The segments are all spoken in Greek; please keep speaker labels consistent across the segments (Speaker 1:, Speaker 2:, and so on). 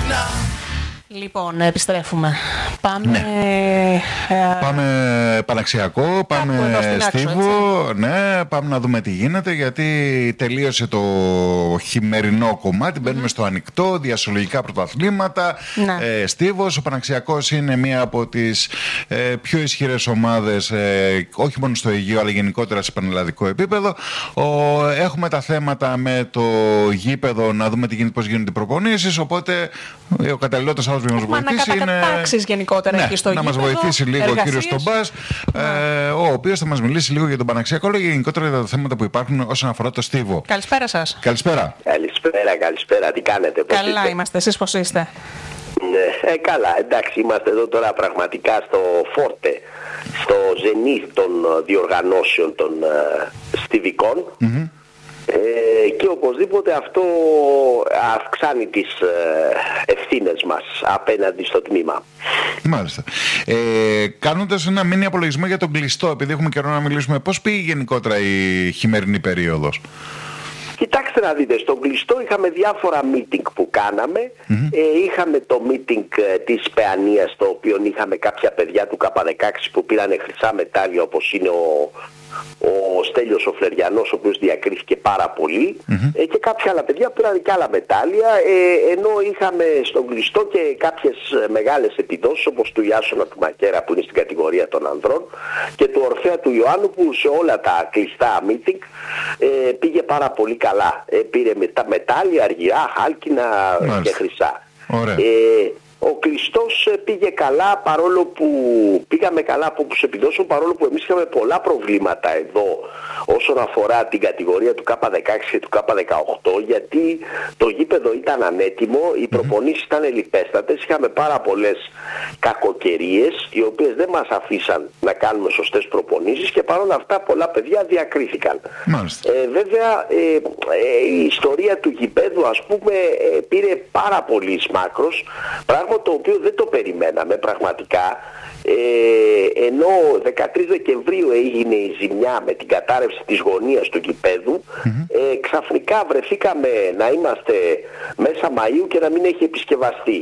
Speaker 1: Λοιπόν, επιστρέφουμε. Πάμε.
Speaker 2: Ναι. Πάμε Παναξιακό, πάμε Στίβο. Ναι, πάμε να δούμε τι γίνεται, γιατί τελείωσε το χειμερινό κομμάτι. Μπαίνουμε στο ανοιχτό, διασυλλογικά πρωταθλήματα.
Speaker 1: Ναι.
Speaker 2: Στίβος, ο Παναξιακός είναι μία από τις πιο ισχυρές ομάδες, όχι μόνο στο Αιγαίο, αλλά γενικότερα σε πανελλαδικό επίπεδο. Έχουμε τα θέματα με το γήπεδο, να δούμε πώς γίνονται οι προπονήσεις. Οπότε ο καταλληλότερος άνθρωπος που μας βοηθήσει είναι.
Speaker 1: Γενικότερα,
Speaker 2: ναι,
Speaker 1: εκεί στο
Speaker 2: να μας βοηθήσει λίγο ο κύριος Τομπάς, ο οποίος θα μας μιλήσει λίγο για τον Παναξιακό, αλλά γενικότερα για τα θέματα που υπάρχουν όσον αφορά το Στίβο.
Speaker 1: Καλησπέρα σας.
Speaker 2: Καλησπέρα.
Speaker 3: Καλησπέρα. Τι κάνετε, πώς
Speaker 1: Καλά
Speaker 3: είστε?
Speaker 1: είμαστε. Εσείς πώς είστε?
Speaker 3: Ναι, καλά. Εντάξει, είμαστε εδώ τώρα πραγματικά στο φόρτε, στο ζενήθ των διοργανώσεων των στιβικών. Και οπωσδήποτε αυτό αυξάνει τις ευθύνες μας απέναντι στο τμήμα.
Speaker 2: Μάλιστα. Κάνοντας ένα μίνι απολογισμό για τον κλειστό, επειδή έχουμε καιρό να μιλήσουμε, πώς πήγε γενικότερα η χειμερινή περίοδος?
Speaker 3: Κοιτάξτε να δείτε, στον κλειστό είχαμε διάφορα meeting που κάναμε. Είχαμε το meeting της Παιανίας, το οποίο είχαμε κάποια παιδιά του K16 που πήρανε χρυσά μετάλλια, όπως είναι ο Στέλιος ο Φλεριανός, ο οποίος διακρίθηκε πάρα πολύ, και κάποια άλλα παιδιά πήραν και άλλα μετάλλια, ενώ είχαμε στον κλειστό και κάποιες μεγάλες επιδόσεις, όπως του Ιάσονα του Μακέρα που είναι στην κατηγορία των ανδρών, και του Ορφέα του Ιωάννου, που σε όλα τα κλειστά meeting πήγε πάρα πολύ καλά. Πήρε τα μετάλλια, αργυρά, χάλκινα και χρυσά. Ο κλειστός πήγε καλά, παρόλο που πήγαμε καλά από τους επιδόσεων, παρόλο που εμείς είχαμε πολλά προβλήματα εδώ όσον αφορά την κατηγορία του K16 και του K18, γιατί το γήπεδο ήταν ανέτοιμο, οι προπονήσεις ήταν λιπέστατες, είχαμε πάρα πολλές κακοκαιρίες, οι οποίες δεν μας αφήσαν να κάνουμε σωστές προπονήσεις, και παρόλα αυτά πολλά παιδιά διακρίθηκαν. Βέβαια η ιστορία του γηπέδου, ας πούμε, πήρε πάρα πολύ μάκρος, πράγμα το οποίο δεν το περιμέναμε πραγματικά, ενώ 13 Δεκεμβρίου έγινε η ζημιά με την κατάρρευση της γωνίας του γηπέδου. Ξαφνικά βρεθήκαμε να είμαστε μέσα Μαΐου και να μην έχει επισκευαστεί.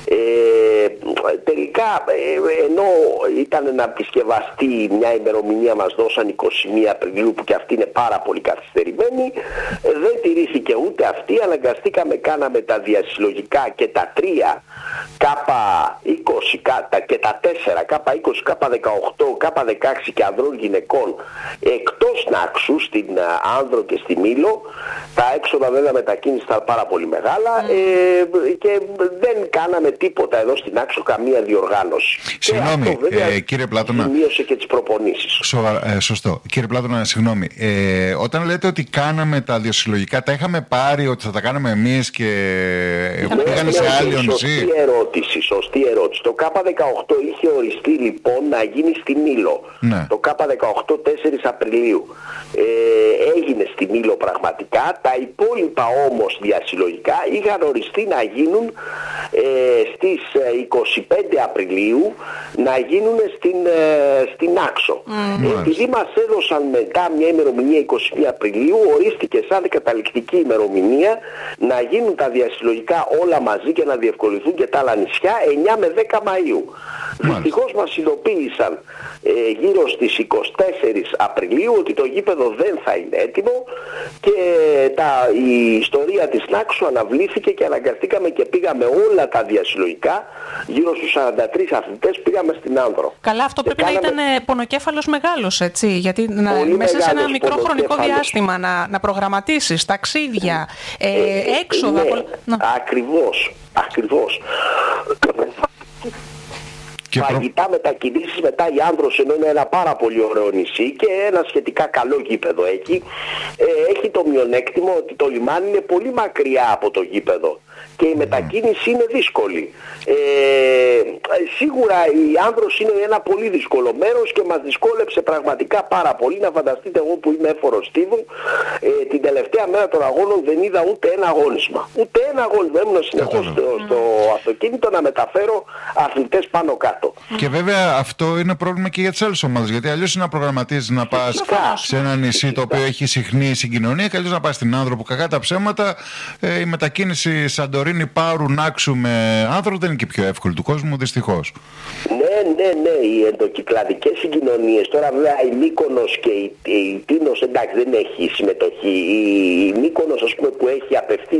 Speaker 3: Τελικά, ενώ ήταν να επισκευαστεί, μια ημερομηνία μας δώσαν 21 Απριλίου, που και αυτή είναι πάρα πολύ καθυστερημένη, δεν τηρήθηκε ούτε αυτή. Αναγκαστήκαμε, κάναμε τα διασυλλογικά και τα 3 K20 και τα 4 K20, K18, K16 και ανδρών γυναικών εκτός Νάξου, στην Άνδρο και στη Μήλο. Τα έξοδα βέβαια μετακίνηση ήταν πάρα πολύ μεγάλα, και δεν κάναμε τίποτα εδώ στην Άξο, καμία διοργάνωση.
Speaker 2: Συγγνώμη, κύριε Πλάτωνα.
Speaker 3: Μείωσε και τις προπονήσεις.
Speaker 2: Σωστό. Κύριε Πλάτωνα, συγγνώμη. Όταν λέτε ότι κάναμε τα διασυλλογικά, τα είχαμε πάρει ότι θα τα κάναμε εμείς και πήγανε σε άλλο νησί?
Speaker 3: Σωστή ερώτηση. Το K18 είχε οριστεί λοιπόν να γίνει στη Μήλο. Το K18 4 Απριλίου έγινε στη Μήλο πραγματικά. Τα υπόλοιπα όμως διασυλλογικά είχαν οριστεί να γίνουν στις 25 Απριλίου, να γίνουν στην Άξο. Επειδή μας έδωσαν μετά μια ημερομηνία 21 Απριλίου, ορίστηκε σαν καταληκτική ημερομηνία να γίνουν τα διασυλλογικά όλα μαζί και να διευκολυνθούν και τα άλλα νησιά 9 με 10 Μαΐου. Δυστυχώς μας ειδοποίησαν γύρω στις 24 Απριλίου ότι το γήπεδο δεν θα είναι έτοιμο, και η ιστορία της Νάξου αναβλήθηκε και αναγκαστήκαμε και πήγαμε όλα τα διασυλλογικά, γύρω στους 43 αθλητές πήγαμε στην Άνδρο.
Speaker 1: Καλά, αυτό πρέπει να ήταν πονοκέφαλος μεγάλος, έτσι, γιατί μέσα σε ένα μικρό χρονικό διάστημα να προγραμματίσεις ταξίδια, έξοδα. Ακριβώς.
Speaker 3: Φαγητά, μετακινήσεις, μετά η Άνδρος, ενώ είναι ένα πάρα πολύ ωραίο νησί και ένα σχετικά καλό γήπεδο έχει, έχει το μειονέκτημα ότι το λιμάνι είναι πολύ μακριά από το γήπεδο και η μετακίνηση είναι δύσκολη. Σίγουρα η Άνδρος είναι ένα πολύ δύσκολο μέρος και μας δυσκόλεψε πραγματικά πάρα πολύ. Να φανταστείτε, εγώ που είμαι έφορος Στίβου, την τελευταία μέρα των αγώνων δεν είδα ούτε ένα αγώνισμα. Ούτε ένα αγώνισμα. Ήμουν συνεχώς στο αυτοκίνητο να μεταφέρω αθλητές πάνω κάτω.
Speaker 2: Και βέβαια αυτό είναι πρόβλημα και για τις άλλες ομάδες. Γιατί αλλιώς είναι να προγραμματίζεις να πας σε ένα νησί το οποίο έχει συχνή συγκοινωνία, και αλλιώς να πας στην Άνδρο που, κακά τα ψέματα, η μετακίνηση σαν Σαντορίνη, Πάουρου, Νάξου με άνθρωπο δεν είναι και πιο εύκολη του κόσμου, δυστυχώς.
Speaker 3: Ναι, οι ενδοκυκλαδικές συγκοινωνίες. Τώρα βέβαια η Μύκονος και η Τίνος, εντάξει, δεν έχει συμμετοχή. Η Μύκονος, ας πούμε, που έχει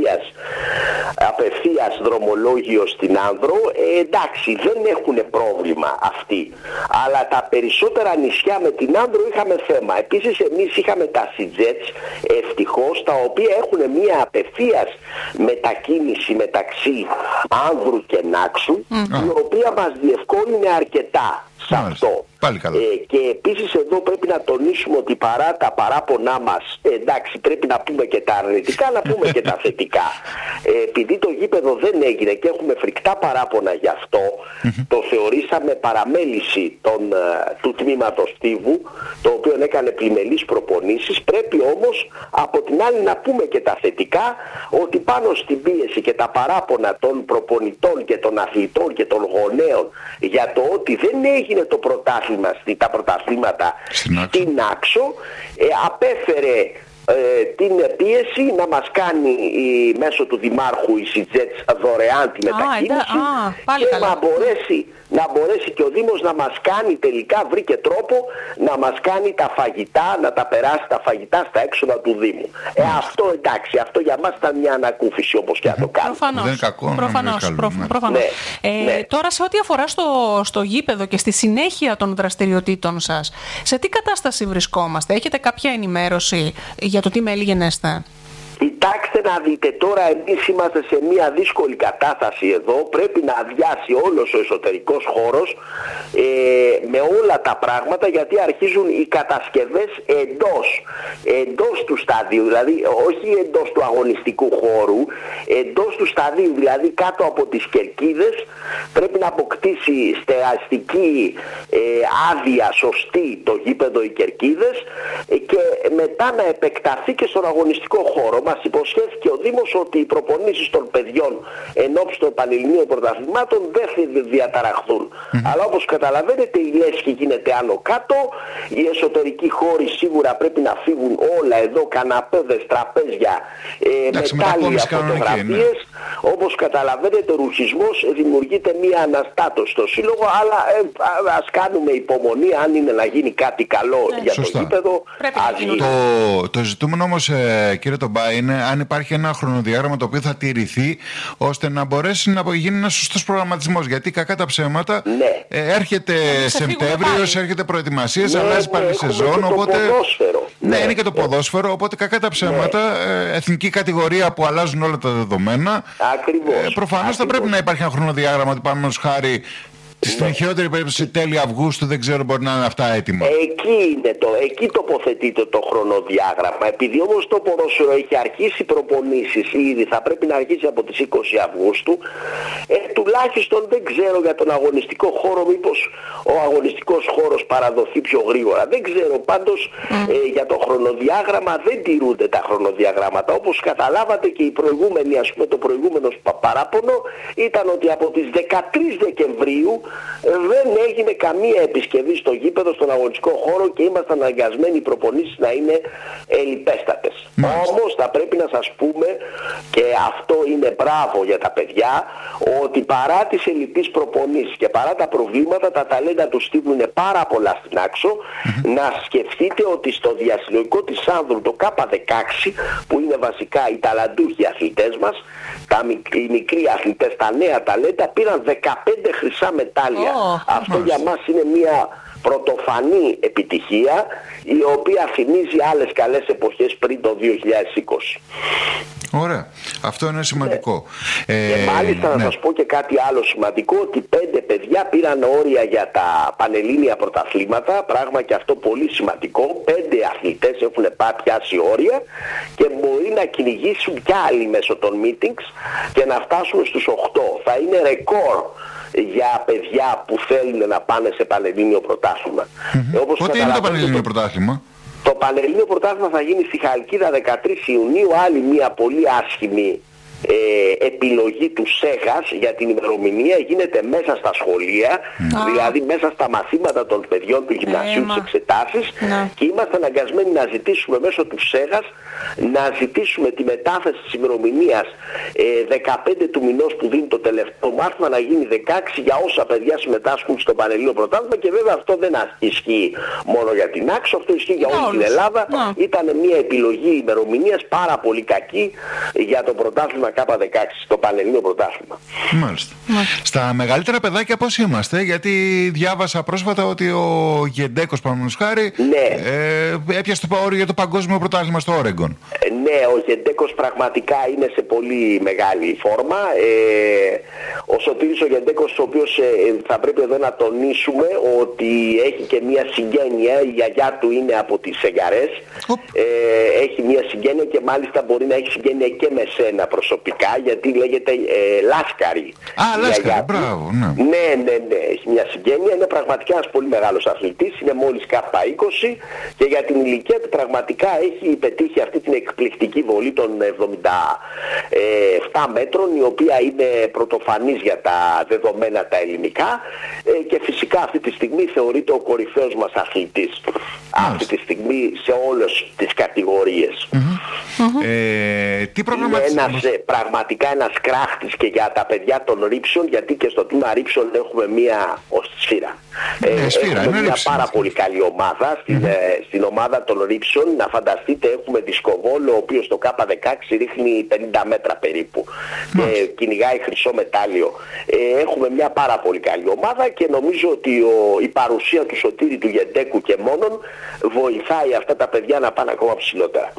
Speaker 3: απευθείας δρομολόγιο στην Άνδρο, εντάξει, δεν έχουν πρόβλημα αυτοί. Αλλά τα περισσότερα νησιά με την Άνδρο είχαμε θέμα. Επίσης εμείς είχαμε τα Sea-Jets, ευτυχώς, τα οποία έχουν μια απευθείας μετακίνηση μεταξύ Άνδρου και Νάξου, η οποία μας διευκόλυνε αρκετά σε αυτό.
Speaker 2: Πάλι καλά.
Speaker 3: Και επίσης εδώ πρέπει να τονίσουμε ότι παρά τα παράπονά μας, εντάξει, πρέπει να πούμε και τα αρνητικά, να πούμε και τα θετικά. Επειδή το γήπεδο δεν έγινε και έχουμε φρικτά παράπονα γι' αυτό, το θεωρήσαμε παραμέληση του τμήματος Στίβου, το οποίο έκανε πλημελείς προπονήσεις. Πρέπει όμως από την άλλη να πούμε και τα θετικά, ότι πάνω στην πίεση και τα παράπονα των προπονητών και των αθλητών και των γονέων για το ότι δεν έγινε το πρωτάθλημα, τα πρωταθλήματα στην Άξο, απέφερε την πίεση να μας κάνει μέσω του Δημάρχου η Sea-Jets δωρεάν τη μετακίνηση και να μπορέσει και ο Δήμος να μας κάνει, τελικά βρήκε τρόπο να μας κάνει τα φαγητά, να τα περάσει τα φαγητά στα έξοδα του Δήμου. Αυτό εντάξει, αυτό για μας ήταν μια ανακούφιση, όπως και να το κάνουμε.
Speaker 1: Προφανώς.
Speaker 2: Δεν είναι κακό,
Speaker 1: προφανώς.
Speaker 3: Ναι.
Speaker 1: Τώρα σε ό,τι αφορά στο γήπεδο και στη συνέχεια των δραστηριοτήτων σας, σε τι κατάσταση βρισκόμαστε? Έχετε κάποια ενημέρωση για το τι μέλη γενέστε?
Speaker 3: Κοιτάξτε να δείτε, τώρα εμείς είμαστε σε μια δύσκολη κατάσταση εδώ. Πρέπει να αδειάσει όλος ο εσωτερικός χώρος με όλα τα πράγματα, γιατί αρχίζουν οι κατασκευές εντός του σταδίου, δηλαδή όχι εντός του αγωνιστικού χώρου, εντός του σταδίου, δηλαδή κάτω από τις κερκίδες. Πρέπει να αποκτήσει στεγαστική άδεια σωστή το γήπεδο οι κερκίδες και μετά να επεκταθεί και στον αγωνιστικό χώρο. Μας υποσχέθηκε ο Δήμος ότι οι προπονήσεις των παιδιών ενόψει των Πανελληνίων Πρωταθλημάτων δεν θα διαταραχθούν. Αλλά όπως καταλαβαίνετε η λέσχη γίνεται άνω κάτω, οι εσωτερικοί χώροι σίγουρα πρέπει να φύγουν όλα εδώ, καναπέδες, τραπέζια, μετάλλια, φωτογραφίες. Όπως καταλαβαίνετε, ρουχισμός, δημιουργείται μια αναστάτωση στο σύλλογο, αλλά ας κάνουμε υπομονή, αν είναι να γίνει κάτι καλό για το γήπεδο.
Speaker 2: Το ζητούμενο όμως, κύριε Τομπά, είναι αν υπάρχει ένα χρονοδιάγραμμα το οποίο θα τηρηθεί ώστε να μπορέσει να γίνει ένας σωστός προγραμματισμός. Γιατί κακά τα ψέματα, έρχεται Σεπτέμβριος, έρχεται προετοιμασίες, αλλάζει πάλι η σεζόν. Οπότε, είναι και το ποδόσφαιρο. Οπότε κακά τα ψέματα, εθνική κατηγορία που αλλάζουν όλα τα δεδομένα. Προφανώς θα πρέπει να υπάρχει ένα χρονοδιάγραμμα ότι πάμε ως χάρη. Στην χειρότερη περίπτωση τέλη Αυγούστου, δεν ξέρω, μπορεί να είναι αυτά έτοιμα.
Speaker 3: Εκεί τοποθετείται το χρονοδιάγραμμα. Επειδή όμως το ποδόσφαιρο έχει αρχίσει προπονήσεις ήδη, θα πρέπει να αρχίσει από τις 20 Αυγούστου. Τουλάχιστον δεν ξέρω για τον αγωνιστικό χώρο, μήπως ο αγωνιστικός χώρος παραδοθεί πιο γρήγορα. Δεν ξέρω. Πάντως για το χρονοδιάγραμμα δεν τηρούνται τα χρονοδιαγράμματα. Όπως καταλάβατε και οι προηγούμενοι, ας πούμε, το προηγούμενο παράπονο ήταν ότι από τις 13 Δεκεμβρίου δεν έγινε καμία επισκευή στο γήπεδο, στον αγωνιστικό χώρο και ήμασταν αναγκασμένοι οι προπονήσεις να είναι ελιπέστατες. Όμως θα πρέπει να σας πούμε, και αυτό είναι μπράβο για τα παιδιά, ότι παρά τις ελλειπείς προπονήσεις και παρά τα προβλήματα, τα ταλέντα του Στίβου είναι πάρα πολλά στην Άξο. Να σκεφτείτε ότι στο διασυλλογικό της Άνδρου, το K16, που είναι βασικά οι ταλαντούχοι αθλητές μας, οι μικροί αθλητές, τα νέα ταλέντα, πήραν 15 χρυσά μετάλλια. Αυτό για μας είναι μια πρωτοφανή επιτυχία, η οποία θυμίζει άλλες καλές εποχές πριν το 2020.
Speaker 2: Ωραία. Αυτό είναι σημαντικό.
Speaker 3: Και μάλιστα να σας πω και κάτι άλλο σημαντικό, ότι 5 παιδιά πήραν όρια για τα Πανελλήνια Πρωταθλήματα, πράγμα και αυτό πολύ σημαντικό. 5 αθλητές έχουν πιάσει όρια και μπορεί να κυνηγήσουν κι άλλοι μέσω των meetings και να φτάσουν στους 8. Θα είναι ρεκόρ για παιδιά που θέλουν να πάνε σε Πανελλήνιο Πρωτάθλημα.
Speaker 2: Πότε είναι το Πανελλήνιο Πρωτάθλημα?
Speaker 3: Το Πανελλήνιο Πρωτάθλημα θα γίνει στη Χαλκίδα 13 Ιουνίου, άλλη μια πολύ άσχημη επιλογή του ΣΕΓΑΣ για την ημερομηνία γίνεται μέσα στα σχολεία, δηλαδή μέσα στα μαθήματα των παιδιών του γυμνασίου, τις εξετάσεις, και είμαστε αναγκασμένοι να ζητήσουμε μέσω του ΣΕΓΑΣ να ζητήσουμε τη μετάθεση της ημερομηνίας 15 του μηνός που δίνει το τελευταίο μάθημα να γίνει 16 για όσα παιδιά συμμετάσχουν στο Πανελλήνιο Πρωτάθλημα, και βέβαια αυτό δεν ισχύει μόνο για την Άξο, αυτό ισχύει για όλη την Ελλάδα. Ήταν μια επιλογή ημερομηνίας πάρα πολύ κακή για το πρωτάθλημα K16, το Πανελλήνιο Πρωτάθλημα.
Speaker 2: Μάλιστα. Στα μεγαλύτερα παιδάκια πώς είμαστε? Γιατί διάβασα πρόσφατα ότι ο Γεντέκος, παραδείγματος χάρη, έπιασε το όριο για το παγκόσμιο πρωτάθλημα στο Όρεγκον.
Speaker 3: Ναι, ο Γεντέκος πραγματικά είναι σε πολύ μεγάλη φόρμα. Ο Σωτήρης ο Γεντέκος, ο οποίος θα πρέπει εδώ να τονίσουμε ότι έχει και μια συγγένεια, η γιαγιά του είναι από τις Σεγγαρές, έχει μια συγγένεια και μάλιστα μπορεί να έχει συγγένεια και με σένα προσωπικά, γιατί λέγεται Λάσκαρη.
Speaker 2: Λάσκαρη, μπράβο,
Speaker 3: ναι, έχει μια συγγένεια, είναι πραγματικά ένας πολύ μεγάλος αθλητής, είναι μόλις K20 και για την ηλικία του πραγματικά έχει πετύχει αυτή την εκπληκτική βολή των 77 μέτρων, η οποία είναι πρωτοφανής για τα δεδομένα τα ελληνικά, και φυσικά αυτή τη στιγμή θεωρείται ο κορυφαίος μας αθλητής αυτή τη στιγμή σε όλες τις κατηγορίες.
Speaker 2: Τι πρόγραμμα
Speaker 3: είναι πραγματικά ένας κράχτης και για τα παιδιά των ρήψεων, γιατί και στο τμήμα ρήψεων έχουμε μία σφύρα. Έχουμε μια πάρα πολύ καλή ομάδα στην ομάδα των ρήψεων. Να φανταστείτε, έχουμε Δισκοβόλο, ο οποίος στο K16 ρίχνει 50 μέτρα περίπου και κυνηγάει χρυσό μετάλλιο. Έχουμε μια πάρα πολύ καλή ομάδα και νομίζω ότι η παρουσία του Σωτήρη του Γεντέκου και μόνον βοηθάει αυτά τα παιδιά να πάνε ακόμα ψηλότερα.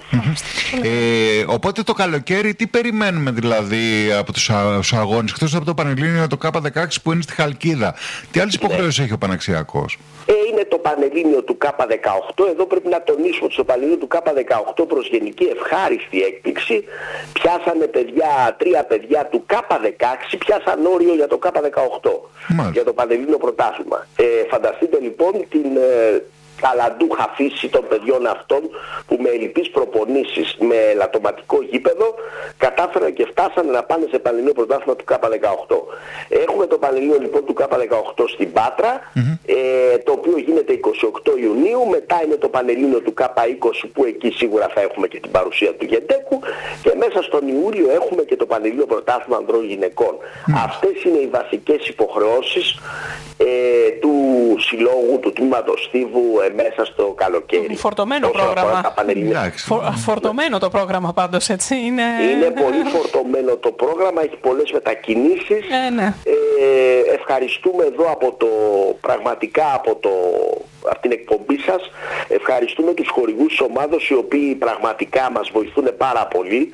Speaker 2: Οπότε το καλοκαίρι τι περιμένουμε δηλαδή από τους αγώνες, εκτός από το Πανελλήνιο το K16 που είναι στη Χαλκίδα? Τι άλλες υποχρεώσεις έχει ο Παναξιακός?
Speaker 3: Είναι το Πανελλήνιο του K18. Εδώ πρέπει να τονίσουμε ότι στο Πανελλήνιο του K18 προς γενική ευχάριστη έκπληξη πιάσανε παιδιά, 3 παιδιά του K16 πιάσαν όριο για το K18, για το Πανελλήνιο Πρωτάθλημα. Φανταστείτε λοιπόν την ταλαντούχα φύση των παιδιών αυτών που με ελλειπείς προπονήσεις, με ελαττωματικό γήπεδο κατάφεραν και φτάσανε να πάνε σε Πανελλήνιο Πρωτάθλημα του K18. Έχουμε το Πανελλήνιο λοιπόν του K18 στην Πάτρα, το οποίο γίνεται 28 Ιουνίου. Μετά είναι το Πανελλήνιο του K20 που εκεί σίγουρα θα έχουμε και την παρουσία του Γεντέκου, και μέσα στον Ιούλιο έχουμε και το Πανελλήνιο Πρωτάθλημα Ανδρών Γυναικών. Αυτές είναι οι βασικές υποχρεώσεις του συλλόγου, του τμήματος Στίβου μέσα στο καλοκαίρι.
Speaker 1: Φορτωμένο πρόγραμμα. Φορτωμένο το πρόγραμμα πάντως, έτσι. Είναι
Speaker 3: πολύ φορτωμένο το πρόγραμμα, έχει πολλές μετακινήσεις. Ευχαριστούμε εδώ πραγματικά από την εκπομπή σας. Ευχαριστούμε τους χορηγούς της ομάδος, οι οποίοι πραγματικά μας βοηθούν πάρα πολύ.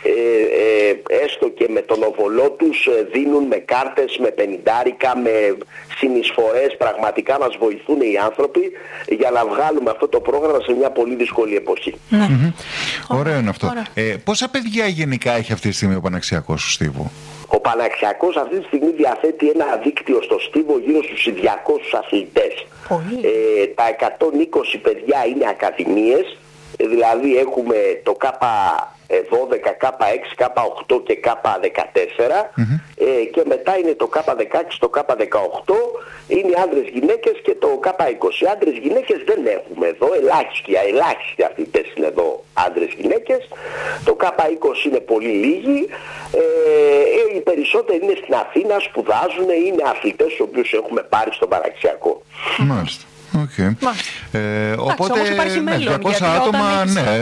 Speaker 3: Έστω και με τον οβολό τους δίνουν με κάρτες, με πενιντάρικα, με συνεισφορές. Πραγματικά μας βοηθούν οι άνθρωποι για να βγάλουμε αυτό το πρόγραμμα σε μια πολύ δύσκολη εποχή.
Speaker 2: Ωραίο είναι αυτό. Πόσα παιδιά γενικά έχει αυτή τη στιγμή ο Παναξιακός στο Στίβο?
Speaker 3: Ο Παναξιακός αυτή τη στιγμή διαθέτει ένα δίκτυο στο Στίβο γύρω στους 200 αθλητές. Τα 120 παιδιά είναι ακαδημίες, δηλαδή έχουμε το K12, K6, K8 και K14, και μετά είναι το K16, το K18, είναι άντρες γυναίκες και το K20. Άντρες γυναίκες δεν έχουμε εδώ, ελάχιστοι αθλητές είναι εδώ άντρες γυναίκες. Το K20 είναι πολύ λίγοι, οι περισσότεροι είναι στην Αθήνα, σπουδάζουν, είναι αθλητές τους οποίους έχουμε πάρει στον Παναξιακό.
Speaker 2: Μάλιστα. Okay.
Speaker 1: Οπότε υπάρχει μέλλον,
Speaker 2: 200 άτομα,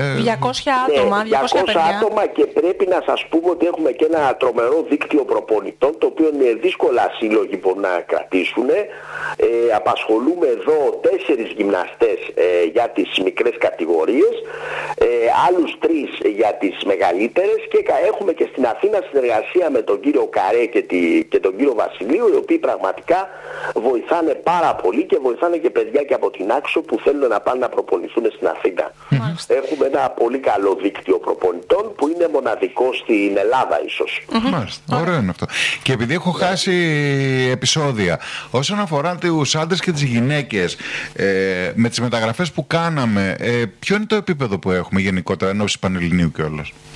Speaker 3: 200 άτομα, και πρέπει να σας πούμε ότι έχουμε και ένα τρομερό δίκτυο προπονητών, το οποίο είναι δύσκολα σύλλογοι μπορούν να κρατήσουν. Απασχολούμε εδώ 4 γυμναστές για τις μικρές κατηγορίες, άλλους 3 για τις μεγαλύτερες, και έχουμε και στην Αθήνα συνεργασία με τον κύριο Καρέ και τον κύριο Βασιλείου, οι οποίοι πραγματικά βοηθάνε πάρα πολύ και βοηθάνε και παιδιά και από την Άξο που θέλουν να πάνε να προπονηθούν στην Αθήνα. Έχουμε ένα πολύ καλό δίκτυο προπονητών που είναι μοναδικό στην Ελλάδα ίσως.
Speaker 2: Μάλιστα, ωραίο είναι αυτό. Και επειδή έχω χάσει επεισόδια όσον αφορά τους άντρες και τις γυναίκες, με τις μεταγραφές που κάναμε, ποιο είναι το επίπεδο που έχουμε γενικότερα ενώπιση Πανελληνίου κιόλας?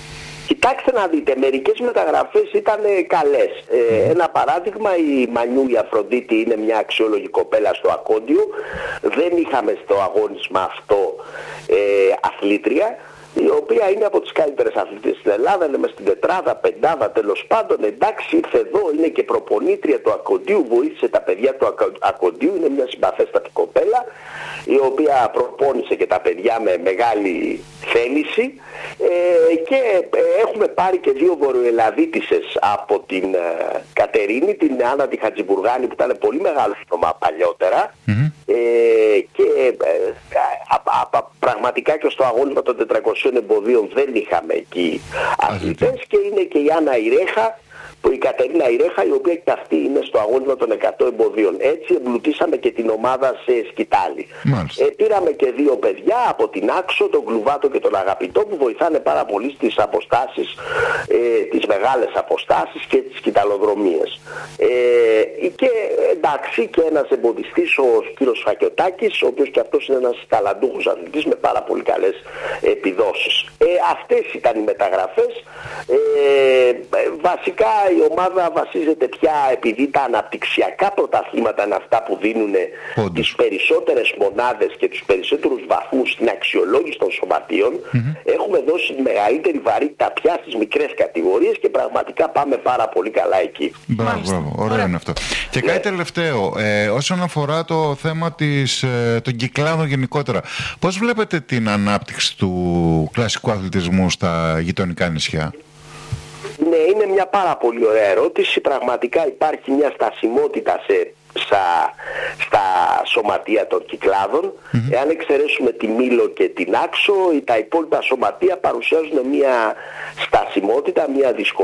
Speaker 3: Κοιτάξτε να δείτε, μερικές μεταγραφές ήταν καλές. Ένα παράδειγμα, η Μανιού η Αφροδίτη είναι μια αξιόλογη κοπέλα στο Ακόντιο. Δεν είχαμε στο αγώνισμα αυτό αθλήτρια, η οποία είναι από τις καλύτερες αθλητές στην Ελλάδα, είναι μες στην τετράδα, πεντάδα, τέλος πάντων. Εντάξει, ήρθε εδώ, είναι και προπονήτρια του Ακοντίου, βοήθησε τα παιδιά του Ακοντίου, είναι μια συμπαθέστατη κοπέλα, η οποία προπόνησε και τα παιδιά με μεγάλη θέληση, και έχουμε πάρει και 2 βορειοελλαδίτισσες από την Κατερίνη, την Άννα τη Χατζιμπουργάνη, που ήταν πολύ μεγάλο όνομα παλιότερα, και πραγματικά και στο αγώνισμα των 400 εμποδίων δεν είχαμε εκεί αθλητές, και είναι και η Άννα Ιρέχα, η Κατερίνα Ιρέχα, η οποία και αυτή είναι στο αγώνισμα των 100 εμποδίων. Έτσι εμπλουτίσαμε και την ομάδα σε σκητάλη. Πήραμε και 2 παιδιά από την Άξο, τον Κλουβάτο και τον Αγαπητό, που βοηθάνε πάρα πολύ στις αποστάσεις, τις μεγάλες αποστάσεις και τις σκηταλοδρομίες. Και εντάξει, και ένας εμποδιστής, ο κύριος Φακιωτάκης, ο οποίος και αυτός είναι ένας ταλαντούχος αθλητής με πάρα πολύ καλές επιδόσεις. Αυτές ήταν οι μεταγραφές. Βασικά η ομάδα βασίζεται πια, επειδή τα αναπτυξιακά πρωταθλήματα είναι αυτά που δίνουν τις περισσότερες μονάδες και τους περισσότερους βαθμούς στην αξιολόγηση των σωματείων, έχουμε δώσει μεγαλύτερη βαρύτητα πια στις μικρές κατηγορίες και πραγματικά πάμε πάρα πολύ καλά εκεί.
Speaker 2: Μπράβο, ωραίο είναι αυτό. Και κάτι τελευταίο, όσον αφορά το θέμα των κυκλάδων γενικότερα, πώς βλέπετε την ανάπτυξη του κλασικού αθλητισμού στα γειτονικά νησιά?
Speaker 3: Ναι, είναι μια πάρα πολύ ωραία ερώτηση. Πραγματικά υπάρχει μια στασιμότητα στα σωματεία των κυκλάδων. Εάν εξαιρέσουμε τη Μήλο και την Άξο, τα υπόλοιπα σωματεία παρουσιάζουν μια στασιμότητα, μια